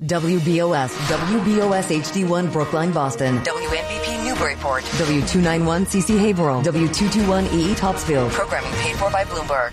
WBOS HD1 Brookline, Boston. WNBP Newburyport. W291 CC Haverhill. W221 EE Topsfield. Programming paid for by Bloomberg.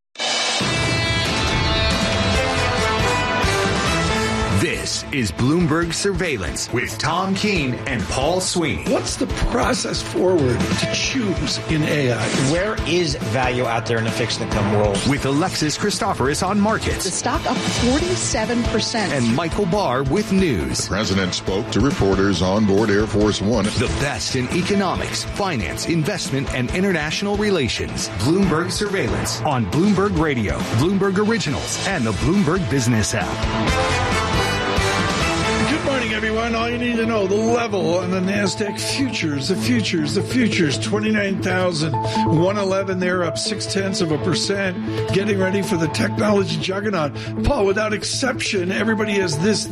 This is Bloomberg Surveillance with Tom Keene and Paul Sweeney. What's the process forward to choose in AI? Where is value out there in the fixed income world? With Alexis Christoforous on markets. The stock up 47%. And Michael Barr with news. The president spoke to reporters on board Air Force One. The best in economics, finance, investment, and international relations. Bloomberg Surveillance on Bloomberg Radio, Bloomberg Originals, and the Bloomberg Business app. Good morning, everyone. All you need to know, the level on the NASDAQ futures, the futures, 29,111. They're up 0.6%, getting ready for the technology juggernaut. Paul, without exception, everybody has this,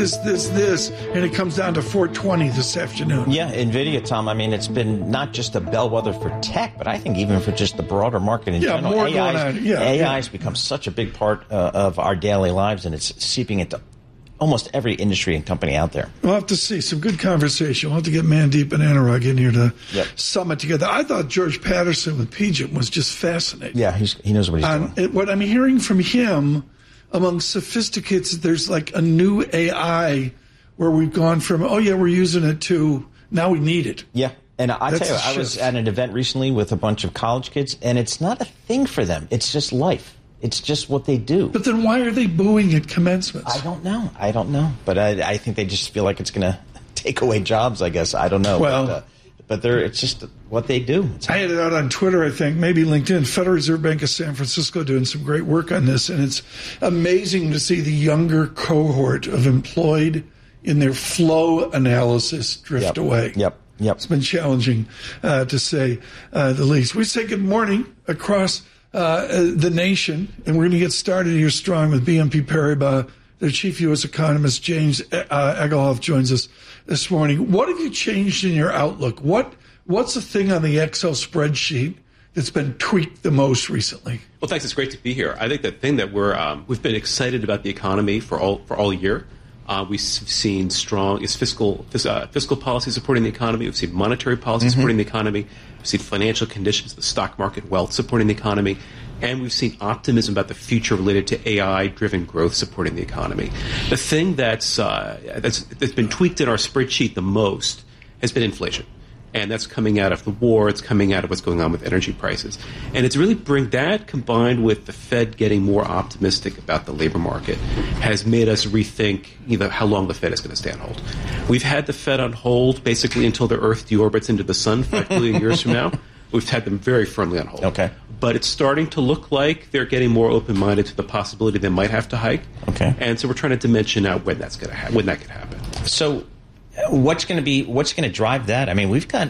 and it comes down to 420 this afternoon. Yeah, NVIDIA, Tom, I mean, it's been not just a bellwether for tech, but I think even for just the broader market in general. More going on. AI has become such a big part of our daily lives, and it's seeping into almost every industry and company out there. We'll have to see. Some good conversation. We'll have to get Mandeep and Anurag in here to summit together. I thought George Patterson with PGIM was just fascinating. Yeah, he knows what he's doing. What I'm hearing from him, among sophisticates, there's like a new AI where we've gone from, we're using it, to now we need it. Yeah. And I tell you, I was at an event recently with a bunch of college kids, and it's not a thing for them. It's just life. It's just what they do. But then why are they booing at commencements? I don't know. But I think they just feel like it's going to take away jobs, I guess. I don't know. Well, but it's just what they do. I had it out on Twitter, I think, maybe LinkedIn. Federal Reserve Bank of San Francisco doing some great work on this. And it's amazing to see the younger cohort of employed in their flow analysis drift away. Yep. It's been challenging to say the least. We say good morning across the nation, and we're going to get started here strong with BNP Paribas. Their chief U.S. economist, James Egelhoff, joins us this morning. What have you changed in your outlook? What's the thing on the Excel spreadsheet that's been tweaked the most recently? Well, thanks. It's great to be here. I think the thing that we've been excited about the economy for all year. We've seen strong fiscal policy supporting the economy. We've seen monetary policy supporting the economy. We've seen financial conditions, the stock market, wealth supporting the economy. And we've seen optimism about the future related to AI-driven growth supporting the economy. The thing that's been tweaked in our spreadsheet the most has been inflation. And that's coming out of the war. It's coming out of what's going on with energy prices. And it's really that combined with the Fed getting more optimistic about the labor market has made us rethink how long the Fed is going to stay on hold. We've had the Fed on hold basically until the Earth deorbits into the sun 5 billion years from now. We've had them very firmly on hold. Okay. But it's starting to look like they're getting more open-minded to the possibility they might have to hike. Okay. And so we're trying to dimension out when that's going to when that could happen. So what's going to drive that? I mean, we've got,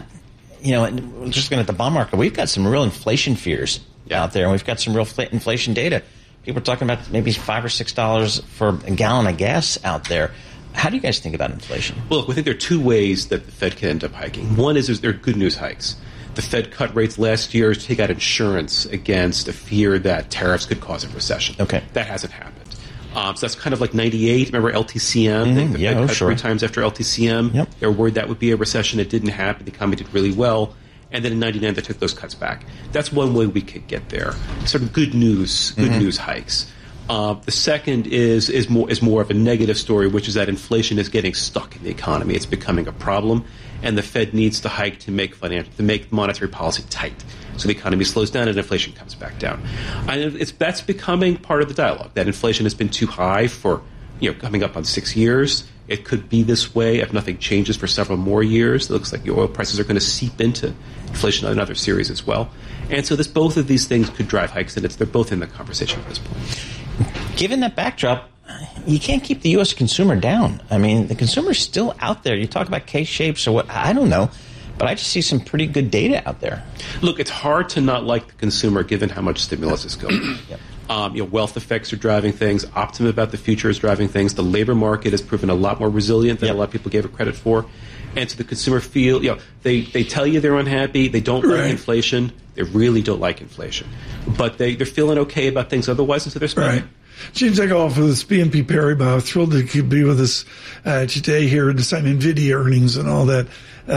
just looking at the bond market, we've got some real inflation fears out there, and we've got some real inflation data. People are talking about maybe $5 or $6 for a gallon of gas out there. How do you guys think about inflation? Well, look, we think there are two ways that the Fed can end up hiking. One is there are good news hikes. The Fed cut rates last year to take out insurance against a fear that tariffs could cause a recession. Okay. That hasn't happened. So that's kind of like 98. Remember LTCM? The Fed cut 3 times after LTCM. Yep. They were worried that would be a recession. It didn't happen. The economy did really well. And then in 99, they took those cuts back. That's one way we could get there. Sort of good news hikes. The second is more of a negative story, which is that inflation is getting stuck in the economy. It's becoming a problem, and the Fed needs to hike to make monetary policy tight, so the economy slows down and inflation comes back down. And that's becoming part of the dialogue. That inflation has been too high for coming up on 6 years. It could be this way if nothing changes for several more years. It looks like the oil prices are going to seep into inflation on another series as well. And so both of these things could drive hikes, and they're both in the conversation at this point. Given that backdrop, you can't keep the U.S. consumer down. I mean, the consumer's still out there. You talk about K-shapes or what, I don't know. But I just see some pretty good data out there. Look, it's hard to not like the consumer given how much stimulus is going. Wealth effects are driving things. Optimism about the future is driving things. The labor market has proven a lot more resilient than a lot of people gave it credit for. And so the consumer they tell you they're unhappy. They don't like inflation. They really don't like inflation. But they're feeling okay about things otherwise, and so they're spending. Right. James Eckhoff with us, BNP Paribas. Thrilled that you could be with us today here and sign NVIDIA earnings and all that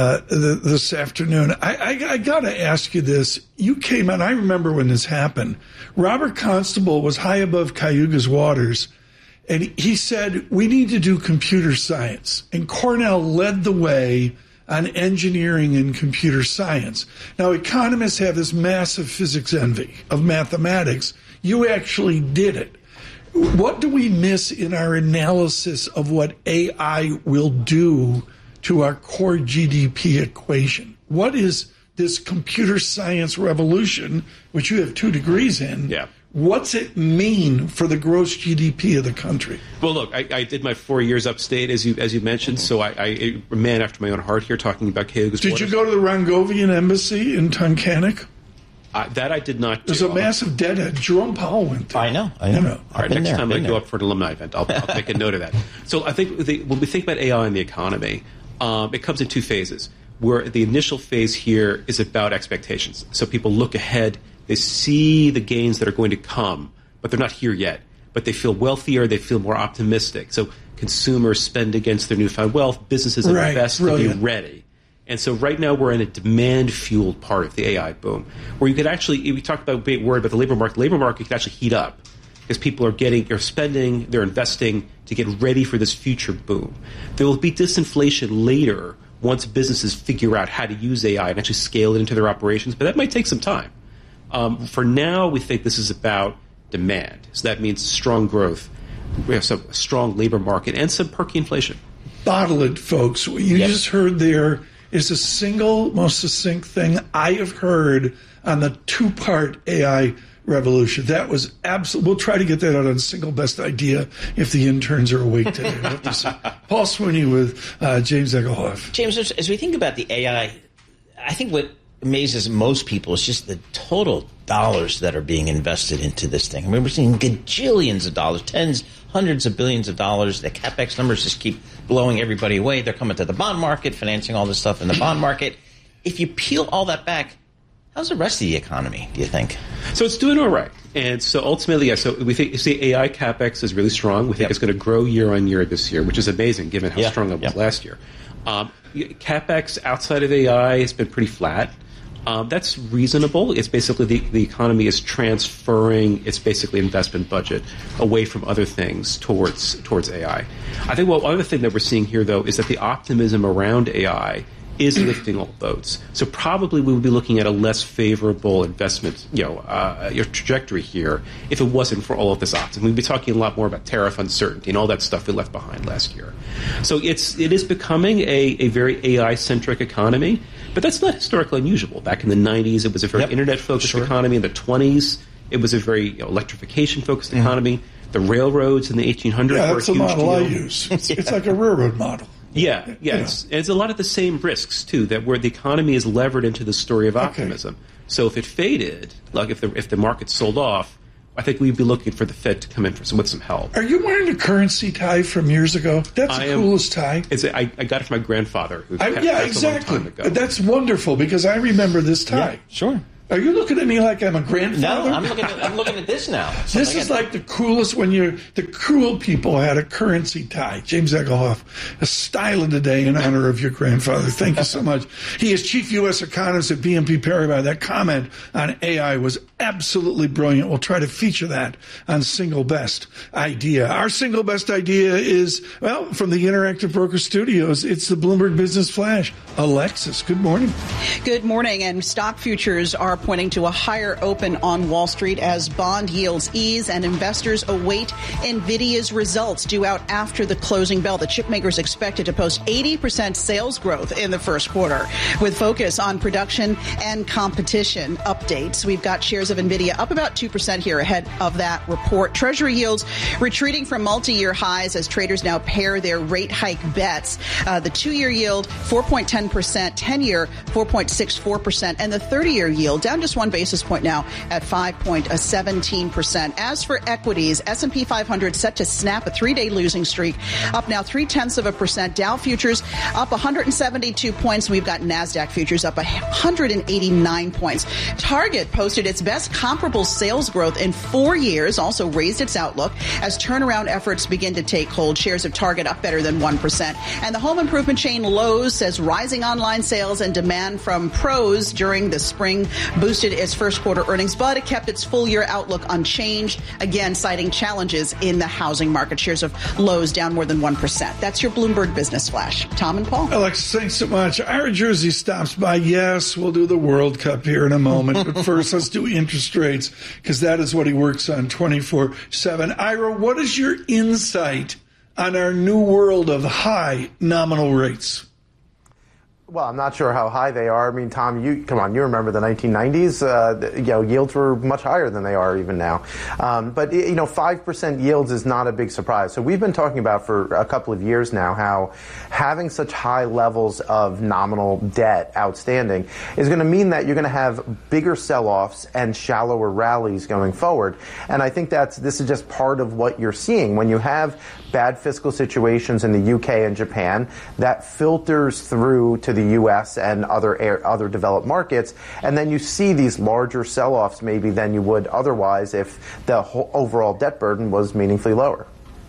this afternoon. I got to ask you this. You came on, I remember when this happened. Robert Constable was high above Cayuga's waters, and he said, we need to do computer science. And Cornell led the way on engineering and computer science. Now, economists have this massive physics envy of mathematics. You actually did it. What do we miss in our analysis of what AI will do to our core GDP equation? What is this computer science revolution, which you have 2 degrees in? Yeah. What's it mean for the gross GDP of the country? Well, look, I did my 4 years upstate, as you mentioned, so I a man after my own heart here talking about Cayuga's Did waters. you go to the Rongovian Embassy in Tunkhannock? That I did not do. There's a massive deadhead. Jerome Powell went there. I know. You know. All right, next time I go up for an alumni event, I'll make a note of that. So I think when we think about AI in the economy, it comes in 2 phases, where the initial phase here is about expectations. So people look ahead. They see the gains that are going to come, but they're not here yet. But they feel wealthier. They feel more optimistic. So consumers spend against their newfound wealth. Businesses invest to be ready. And so right now we're in a demand-fueled part of the AI boom, where you could actually, we talked about being worried about the labor market could actually heat up because people are spending, they're investing to get ready for this future boom. There will be disinflation later once businesses figure out how to use AI and actually scale it into their operations, but that might take some time. For now, we think this is about demand. So that means strong growth, we have some strong labor market, and some perky inflation. Bottle it, folks. What you just heard there is the single most succinct thing I have heard on the 2-part AI revolution. That was absolute. We'll try to get that out on Single Best Idea if the interns are awake today. We'll have to see. Paul Sweeney with James Eckhoff. James, as we think about the AI, I think what amazes most people is just the total dollars that are being invested into this thing. I mean, we're seeing gajillions of dollars, tens, hundreds of billions of dollars. The CapEx numbers just keep blowing everybody away. They're coming to the bond market, financing all this stuff in the bond market. If you peel all that back, how's the rest of the economy, do you think? So it's doing all right. And so ultimately, so we see AI CapEx is really strong. We think it's going to grow year on year this year, which is amazing given how strong it was last year. CapEx outside of AI has been pretty flat. That's reasonable. It's basically the economy is transferring its basically investment budget away from other things towards AI. I think one other thing that we're seeing here, though, is that the optimism around AI is lifting all boats. So probably we would be looking at a less favorable investment, trajectory here if it wasn't for all of this optimism. We'd be talking a lot more about tariff uncertainty and all that stuff we left behind last year. So it is becoming a very AI-centric economy, but that's not historically unusual. Back in the 90s, it was a very internet-focused economy. In the 20s, it was a very electrification-focused economy. The railroads in the 1800s were a huge deal. That's the model I use. It's like a railroad model. Yeah. It's a lot of the same risks, too, that where the economy is levered into the story of optimism. So if it faded, like if the market sold off, I think we'd be looking for the Fed to come in with some help. Are you wearing a currency tie from years ago? That's the coolest tie. I got it from my grandfather. Who exactly. A long time ago. That's wonderful because I remember this tie. Yeah, sure. Are you looking at me like I'm a grandfather? No, I'm looking at this now. This is like the coolest when the cool people had a currency tie. James Eckhoff, a style of the day in honor of your grandfather. Thank you so much. He is chief U.S. economist at BNP Paribas. That comment on AI was absolutely brilliant. We'll try to feature that on Single Best Idea. Our Single Best Idea is, from the Interactive Broker Studios, it's the Bloomberg Business Flash. Alexis, good morning. Good morning. And stock futures are pointing to a higher open on Wall Street as bond yields ease and investors await NVIDIA's results due out after the closing bell. The chipmaker is expected to post 80% sales growth in the first quarter with focus on production and competition updates. We've got shares of NVIDIA up about 2% here ahead of that report. Treasury yields retreating from multi-year highs as traders now pair their rate hike bets. The 2-year yield, 4.10%, 10-year, 4.64%, and the 30-year yield down just 1 basis point now at 5.17%. As for equities, S&P 500 set to snap a 3-day losing streak, up now 0.3%. Dow futures up 172 points. We've got NASDAQ futures up 189 points. Target posted its best comparable sales growth in 4 years, also raised its outlook as turnaround efforts begin to take hold. Shares of Target up better than 1%. And the home improvement chain Lowe's says rising online sales and demand from pros during the spring boosted its first quarter earnings, but it kept its full year outlook unchanged, again citing challenges in the housing market. Shares of Lowe's down more than 1%. That's your Bloomberg Business Flash. Tom and Paul. Alex, thanks so much. Ira Jersey stops by. Yes, we'll do the World Cup here in a moment, but first let's do interest rates, because that is what he works on 24/7. Ira, what is your insight on our new world of high nominal rates? Well, I'm not sure how high they are. I mean, Tom, you remember the 1990s? Yields were much higher than they are even now. But 5% yields is not a big surprise. So we've been talking about for a couple of years now how having such high levels of nominal debt outstanding is going to mean that you're going to have bigger sell-offs and shallower rallies going forward. And I think this is just part of what you're seeing. When you have bad fiscal situations in the UK and Japan, that filters through to the U.S. and other developed markets, and then you see these larger sell-offs maybe than you would otherwise if the whole overall debt burden was meaningfully lower.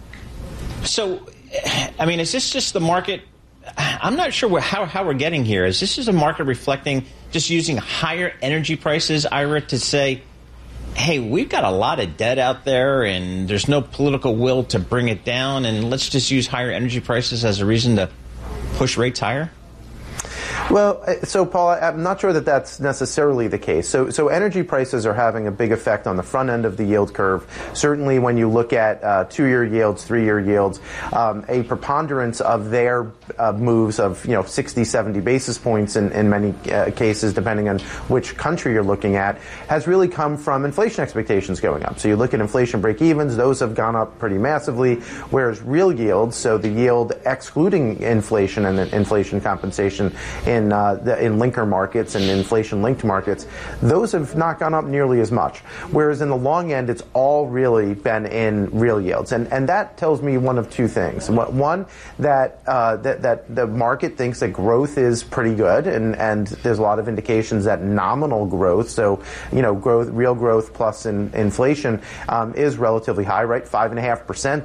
So, I mean, is this just the market? I'm not sure how we're getting here. Is this just a market reflecting just using higher energy prices, Ira, to say, hey, we've got a lot of debt out there and there's no political will to bring it down, and let's just use higher energy prices as a reason to push rates higher? Well, so Paul, I'm not sure that that's necessarily the case. So energy prices are having a big effect on the front end of the yield curve. Certainly when you look at 2-year yields, 3-year yields, a preponderance of their moves of 60, 70 basis points in many cases, depending on which country you're looking at, has really come from inflation expectations going up. So you look at inflation break-evens, those have gone up pretty massively, whereas real yields, so the yield excluding inflation and inflation compensation in linker markets and inflation-linked markets, those have not gone up nearly as much. Whereas in the long end, it's all really been in real yields, and that tells me one of two things. One, that the market thinks that growth is pretty good, and there's a lot of indications that nominal growth, so real growth plus inflation, is relatively high. Right, 5.5%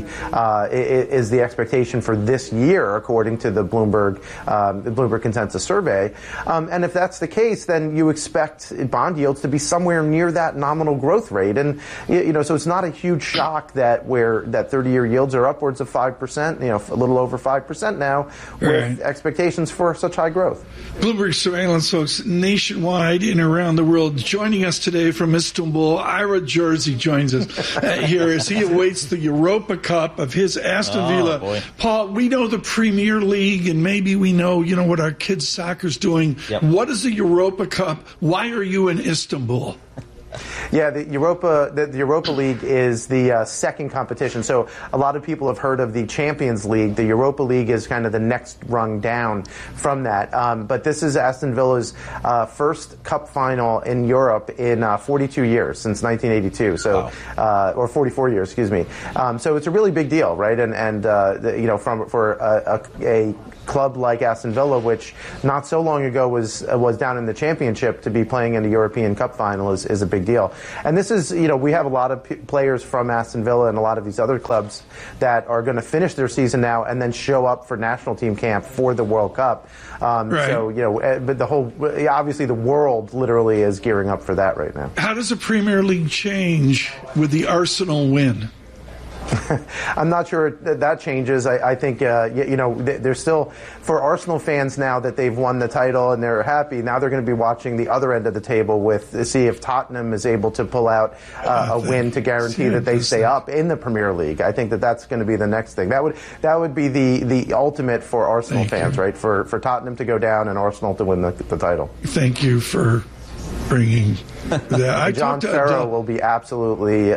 is the expectation for this year, according to the Bloomberg Consensus Survey. And if that's the case, then you expect bond yields to be somewhere near that nominal growth rate. And, so it's not a huge shock that 30-year yields are upwards of 5%, a little over 5% now, with expectations for such high growth. Bloomberg surveillance folks nationwide and around the world. Joining us today from Istanbul, Ira Jersey joins us here as he awaits the Europa Cup of his Aston Villa. Boy. Paul, we know the Premier League, and maybe we know, what our kids' soccer's doing. Yep. What is the Europa Cup? Why are you in Istanbul? Yeah, the Europa League is the second competition. So a lot of people have heard of the Champions League. The Europa League is kind of the next rung down from that. But this is Aston Villa's first cup final in Europe in 42 years, since 1982. So, wow. Or 44 years, excuse me. So it's a really big deal, right? And for a club like Aston Villa, which not so long ago was down in the Championship, to be playing in a European Cup final is a big deal. And this is, we have a lot of players from Aston Villa and a lot of these other clubs that are going to finish their season now and then show up for national team camp for the World Cup. Right. So, but obviously the world literally is gearing up for that right now. How does the Premier League change with the Arsenal win? I'm not sure that changes. I think, they're still, for Arsenal fans now that they've won the title and they're happy, now they're going to be watching the other end of the table to see if Tottenham is able to pull out a win to guarantee that they stay up in the Premier League. I think that's going to be the next thing. That would be the ultimate for Arsenal fans, right? For Tottenham to go down and Arsenal to win the title. Thank you for bringing John Ferro will be absolutely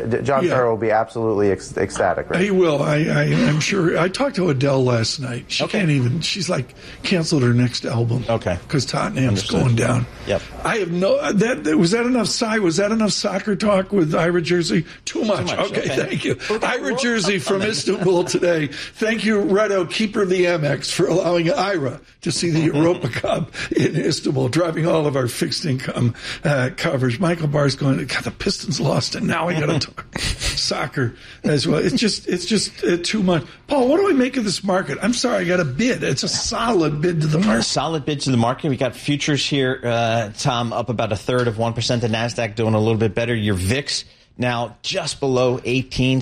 ecstatic. Right? He will. I'm sure. I talked to Adele last night. She can't even. She's like canceled her next album. Okay. Because Tottenham's going down. Yep. I have no. Was that enough? Was that enough soccer talk with Ira Jersey? Too much. Okay. Thank you. Ira Jersey from Istanbul today. Thank you, Redo, keeper of the Amex, for allowing Ira to see the Europa Cup in Istanbul, driving all of our fixed income coverage. Michael Barr's going, God, the Pistons lost, and now I got to talk soccer as well. It's just too much. Paul, what do I make of this market? I'm sorry, I got a bid. It's a solid bid to the market. Solid bid to the market. We got futures here, Tom, up about 1/3 of 1%. The NASDAQ doing a little bit better. Your VIX now just below 18,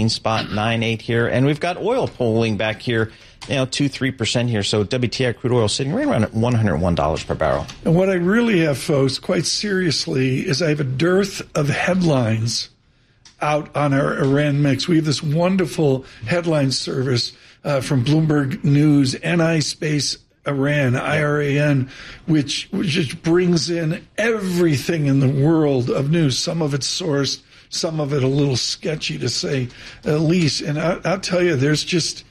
17.98 here. And we've got oil pulling back here, 2-3% here. So WTI crude oil sitting right around at $101 per barrel. And what I really have, folks, quite seriously, is I have a dearth of headlines out on our Iran mix. We have this wonderful headline service from Bloomberg News, NI space Iran, IRAN, which just brings in everything in the world of news. Some of it's sourced, some of it a little sketchy, to say the least. And I'll tell you, there's just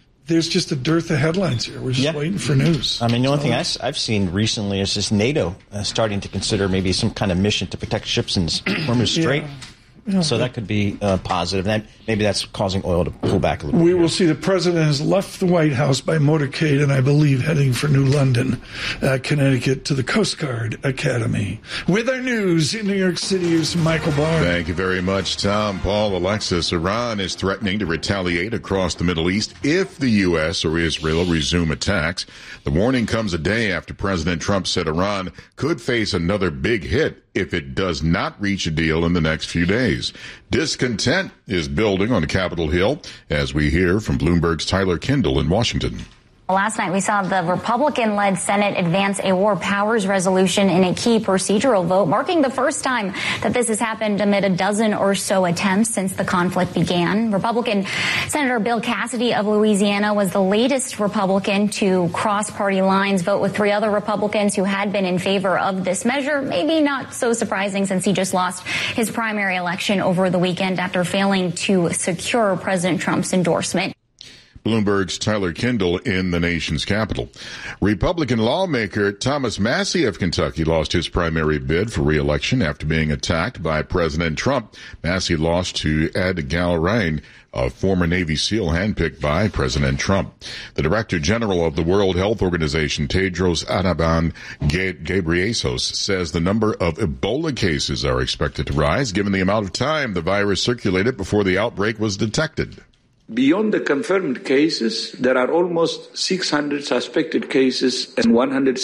a dearth of headlines here. We're just waiting for news. I mean, the only thing I've seen recently is just NATO starting to consider maybe some kind of mission to protect ships in Hormuz Strait. So that could be positive. And maybe that's causing oil to pull back a little bit. We will see. The president has left the White House by motorcade and I believe heading for New London, Connecticut, to the Coast Guard Academy. With our news in New York City, here's Michael Barr. Thank you very much, Tom. Paul, Alexis, Iran is threatening to retaliate across the Middle East if the U.S. or Israel resume attacks. The warning comes a day after President Trump said Iran could face another big hit if it does not reach a deal in the next few days. Discontent is building on Capitol Hill, as we hear from Bloomberg's Tyler Kendall in Washington. Last night, we saw the Republican-led Senate advance a war powers resolution in a key procedural vote, marking the first time that this has happened amid a dozen or so attempts since the conflict began. Republican Senator Bill Cassidy of Louisiana was the latest Republican to cross party lines, vote with 3 other Republicans who had been in favor of this measure. Maybe not so surprising since he just lost his primary election over the weekend after failing to secure President Trump's endorsement. Bloomberg's Tyler Kendall in the nation's capital. Republican lawmaker Thomas Massie of Kentucky lost his primary bid for re-election after being attacked by President Trump. Massie lost to Ed Galrain, a former Navy SEAL handpicked by President Trump. The Director General of the World Health Organization, Tedros Adhanom Ghebreyesus, says the number of Ebola cases are expected to rise given the amount of time the virus circulated before the outbreak was detected. Beyond the confirmed cases, there are almost 600 suspected cases and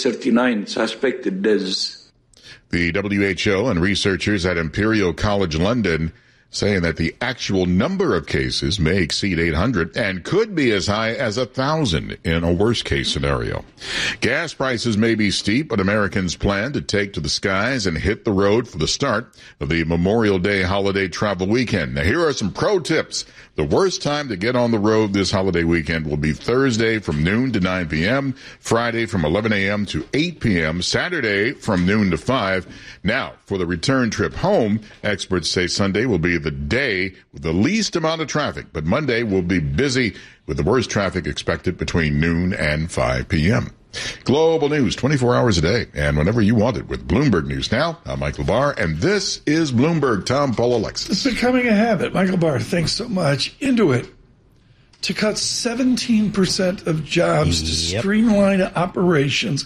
139 suspected deaths. The WHO and researchers at Imperial College London saying that the actual number of cases may exceed 800 and could be as high as 1,000 in a worst-case scenario. Gas prices may be steep, but Americans plan to take to the skies and hit the road for the start of the Memorial Day holiday travel weekend. Now, here are some pro tips. The worst time to get on the road this holiday weekend will be Thursday from noon to 9 p.m., Friday from 11 a.m. to 8 p.m., Saturday from noon to 5. Now, for the return trip home, experts say Sunday will be the day with the least amount of traffic, but Monday will be busy with the worst traffic expected between noon and 5 p.m. Global news 24 hours a day and whenever you want it with Bloomberg News Now. I'm Michael Barr, and this is Bloomberg. Tom, Paul, Alexis. It's becoming a habit. Michael Barr, thanks so much. Into it. To cut 17% of jobs to streamline operations,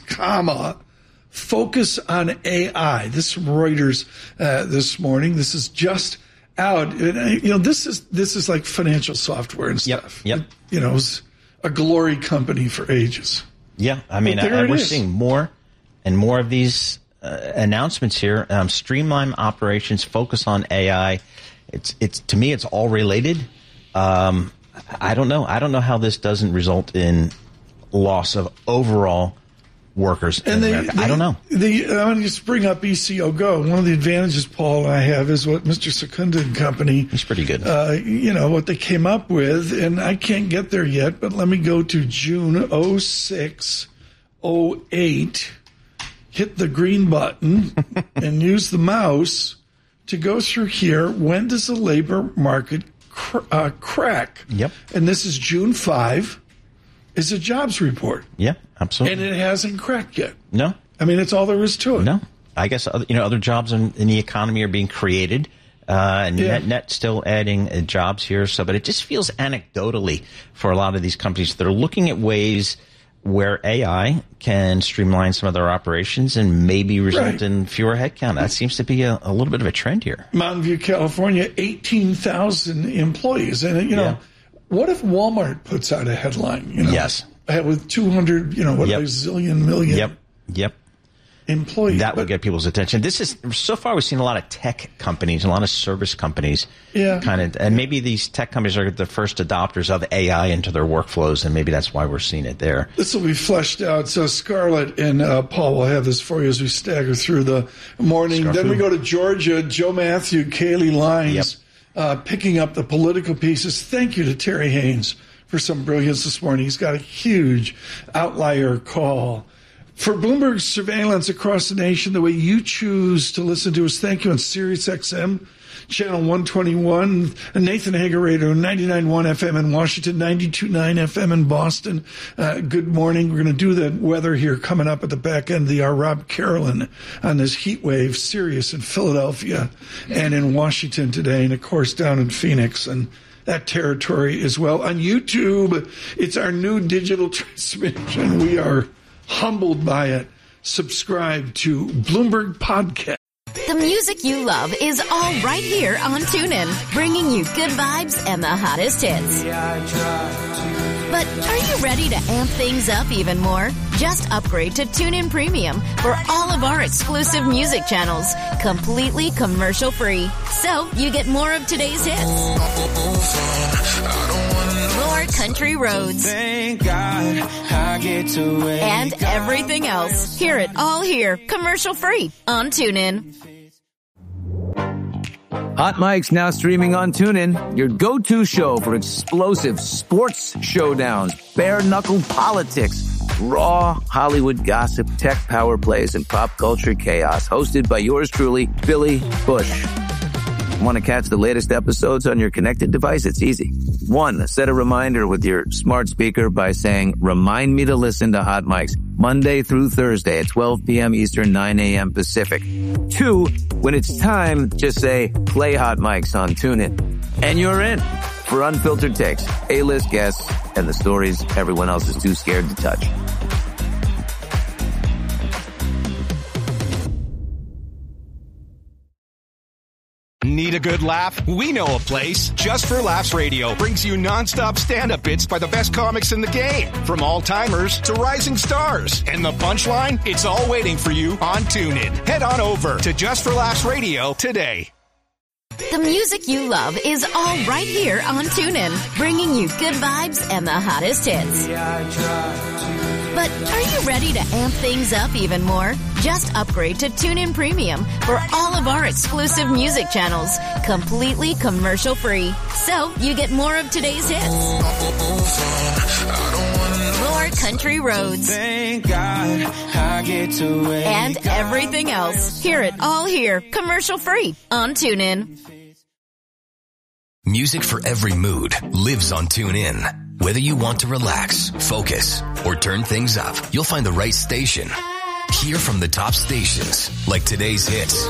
focus on AI. This is from Reuters this morning. This is just out. This is like financial software and stuff. Yep. It's a glory company for ages. Yeah, I mean, we're seeing more and more of these announcements here. Streamline operations, focus on AI. It's to me, it's all related. I don't know how this doesn't result in loss of overall workers in America. I don't know. I want to just bring up ECO Go. One of the advantages, Paul, and I have is what Mr. Secunda and company. He's pretty good. What they came up with, and I can't get there yet, but let me go to June 06, 08. hit the green button and use the mouse to go through here. When does the labor market crack? Yep. And this is June 5. Is a jobs report. Yeah, absolutely. And it hasn't cracked yet. No. I mean, it's all there is to it. No. I guess other jobs in the economy are being created. And net still adding jobs here. But it just feels anecdotally for a lot of these companies that are looking at ways where AI can streamline some of their operations and maybe result in fewer headcount. That seems to be a little bit of a trend here. Mountain View, California, 18,000 employees. And, what if Walmart puts out a headline, Yes. With 200, zillion million employees. That would get people's attention. So far we've seen a lot of tech companies, a lot of service companies and maybe these tech companies are the first adopters of AI into their workflows, and maybe that's why we're seeing it there. This will be fleshed out. So Scarlett and Paul will have this for you as we stagger through the morning. Then we go to Georgia. Joe Matthew, Kaylee Lines, picking up the political pieces. Thank you to Terry Haynes for some brilliance this morning. He's got a huge outlier call. For Bloomberg surveillance across the nation, the way you choose to listen to us, thank you on Sirius XM, channel 121, Nathan Hager Radio, 99.1 FM in Washington, 92.9 FM in Boston. Good morning. We're going to do the weather here coming up at the back end of the hour. Rob Carolyn on this heat wave, Sirius in Philadelphia and in Washington today, and of course down in Phoenix and that territory as well. On YouTube, it's our new digital transmission. We are humbled by it. Subscribe to Bloomberg Podcast. The music you love is all right here on TuneIn, bringing you good vibes and the hottest hits. But are you ready to amp things up even more? Just upgrade to TuneIn Premium for all of our exclusive music channels, completely commercial-free. So you get more of today's hits. More country roads. Thank God I get to wake and everything else. Hear it all here, commercial-free on TuneIn. Hot Mike's now streaming on TuneIn, your go-to show for explosive sports showdowns, bare-knuckle politics, raw Hollywood gossip, tech power plays, and pop culture chaos. Hosted by yours truly, Billy Bush. Want to catch the latest episodes on your connected device? It's easy. 1, set a reminder with your smart speaker by saying, remind me to listen to Hot Mike's Monday through Thursday at 12 p.m. Eastern, 9 a.m. Pacific. 2, when it's time, just say, play Hot Mike's on TuneIn. And you're in for unfiltered takes, A-list guests, and the stories everyone else is too scared to touch. Need a good laugh? We know a place. Just for Laughs Radio brings you nonstop stand-up bits by the best comics in the game. From all-timers to rising stars. And the punchline? It's all waiting for you on TuneIn. Head on over to Just for Laughs Radio today. The music you love is all right here on TuneIn, bringing you good vibes and the hottest hits. But are you ready to amp things up even more? Just upgrade to TuneIn Premium for all of our exclusive music channels, completely commercial-free. So you get more of today's hits. More country roads. Thank God I get to wake and everything else. Hear it all here, commercial-free on TuneIn. Music for every mood lives on TuneIn. Whether you want to relax, focus, or turn things up, you'll find the right station. Hear from the top stations, like today's hits,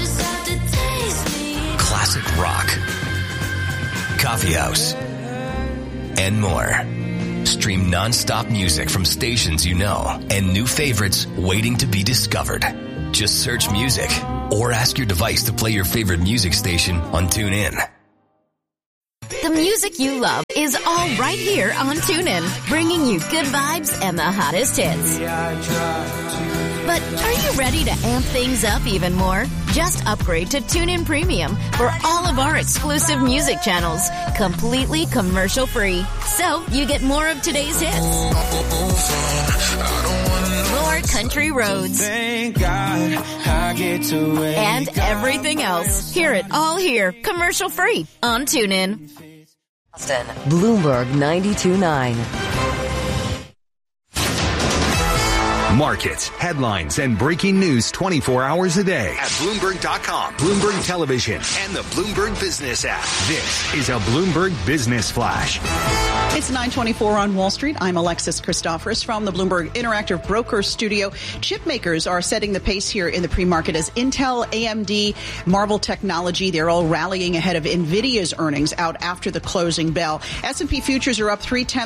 classic rock, coffee house, and more. Stream non-stop music from stations you know and new favorites waiting to be discovered. Just search music or ask your device to play your favorite music station on TuneIn. The music you love is all right here on TuneIn, bringing you good vibes and the hottest hits. But are you ready to amp things up even more? Just upgrade to TuneIn Premium for all of our exclusive music channels, completely commercial-free. So you get more of today's hits. More country roads. Thank God I get to wake and everything else. Hear it all here, commercial-free on TuneIn. Bloomberg 92.9. Markets, headlines, and breaking news 24 hours a day at Bloomberg.com, Bloomberg Television, and the Bloomberg Business app. This is a Bloomberg Business Flash. It's 9:24 on Wall Street. I'm Alexis Christoforous from the Bloomberg Interactive Brokers Studio. Chip makers are setting the pace here in the pre-market as Intel, AMD, Marvell Technology, they're all rallying ahead of NVIDIA's earnings out after the closing bell. S&P futures are up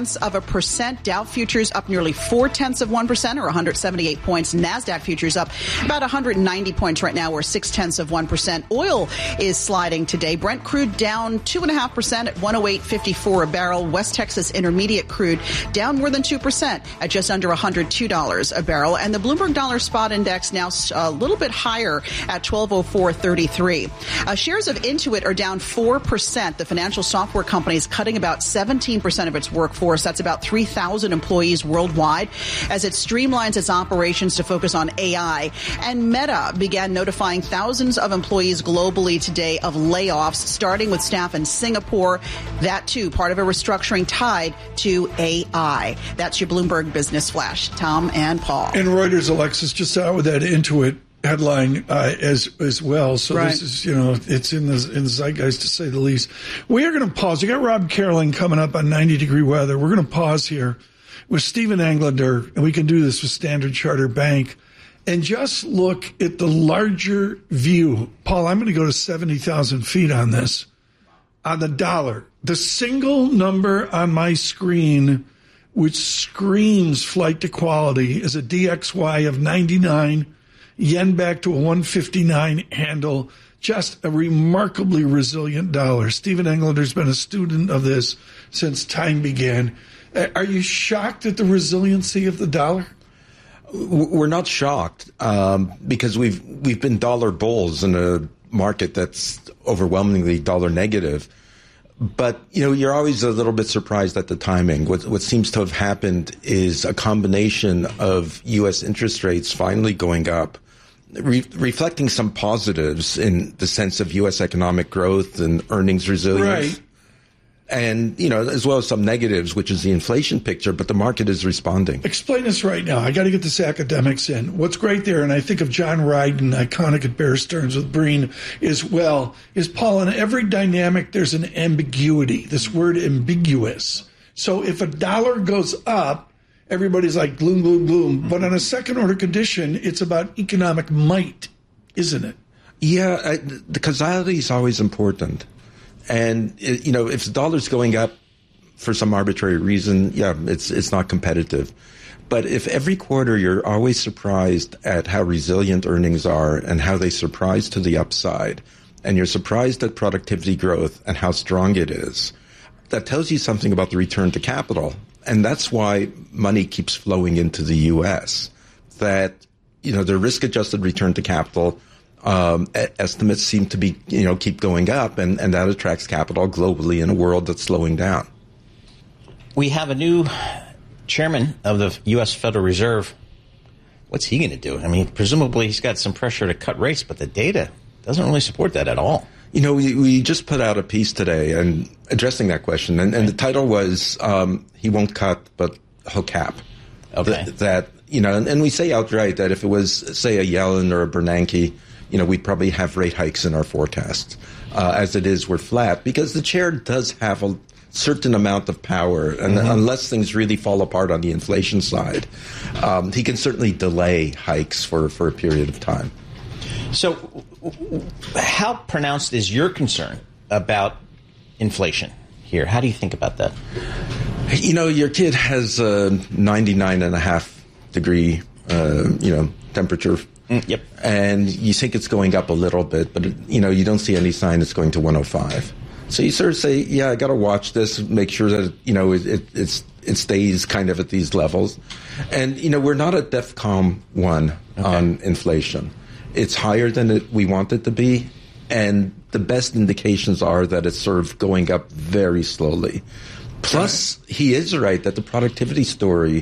0.3%. Dow futures up nearly 0.4%, or 178 points. NASDAQ futures up about 190 points right now, or 0.6%. Oil is sliding today. Brent crude down 2.5% at 108.54 a barrel. West Texas Intermediate crude down more than 2% at just under $102 a barrel. And the Bloomberg Dollar Spot Index now a little bit higher at 1204.33. Shares of Intuit are down 4%. The financial software company is cutting about 17% of its workforce. That's about 3,000 employees worldwide as it streamlines its operations to focus on AI. And Meta began notifying thousands of employees globally today of layoffs, starting with staff in Singapore. That, too, part of a restructuring tied to AI. That's your Bloomberg Business Flash. Tom and Paul. And Reuters, Alexis, just out with that Intuit headline as well. So right. This is, it's in the zeitgeist, to say the least. We are going to pause. We got Rob Caroling coming up on 90 Degree Weather. We're going to pause here with Stephen Englander, and we can do this with Standard Chartered Bank, and just look at the larger view. Paul, I'm going to go to 70,000 feet on this. On the dollar, the single number on my screen, which screams flight to quality, is a DXY of 99, yen back to a 159 handle. Just a remarkably resilient dollar. Stephen Englander's been a student of this since time began. Are you shocked at the resiliency of the dollar? We're not shocked because we've been dollar bulls in a market that's overwhelmingly dollar negative. But, you're always a little bit surprised at the timing. What seems to have happened is a combination of U.S. interest rates finally going up, reflecting some positives in the sense of U.S. economic growth and earnings resilience. Right. And, as well as some negatives, which is the inflation picture, but the market is responding. Explain this right now. I got to get this academics in. What's great there, and I think of John Ryden, iconic at Bear Stearns with Breen as well, is, Paul, in every dynamic there's an ambiguity, this word ambiguous. So if a dollar goes up, everybody's like gloom, gloom, gloom. But on a second order condition, it's about economic might, isn't it? Yeah, the causality is always important. And, if the dollar's going up for some arbitrary reason, it's not competitive. But if every quarter you're always surprised at how resilient earnings are and how they surprise to the upside, and you're surprised at productivity growth and how strong it is, that tells you something about the return to capital. And that's why money keeps flowing into the U.S. That, the risk-adjusted return to capital estimates seem to be, keep going up, and that attracts capital globally in a world that's slowing down. We have a new chairman of the U.S. Federal Reserve. What's he going to do? I mean, presumably he's got some pressure to cut rates, but the data doesn't really support that at all. We just put out a piece today and addressing that question, and the title was he won't cut, but he'll cap. Okay. And we say outright that if it was, say, a Yellen or a Bernanke, we'd probably have rate hikes in our forecast. As it is, we're flat because the chair does have a certain amount of power. And unless things really fall apart on the inflation side, he can certainly delay hikes for a period of time. So how pronounced is your concern about inflation here? How do you think about that? Your kid has a 99.5 degree, temperature. Yep. And you think it's going up a little bit, but, you don't see any sign it's going to 105. So you sort of say, I got to watch this, make sure that, it stays kind of at these levels. And, we're not at DEFCON 1 on inflation. It's higher than we want it to be. And the best indications are that it's sort of going up very slowly. Plus, he is right that the productivity story